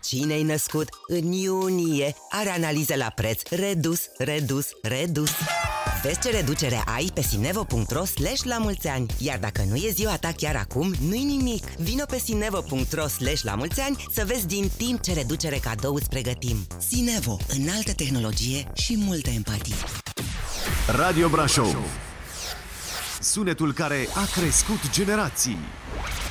Cine-i născut în iunie are analize la preț redus. Vezi ce reducere ai pe sinevo.ro/lamulțeani. Iar dacă nu e ziua ta chiar acum, nu-i nimic. Vino pe sinevo.ro/lamulțeani să vezi din timp ce reducere cadou îți pregătim. Sinevo, înaltă tehnologie și multă empatie. Radio Brașov, sunetul care a crescut generații.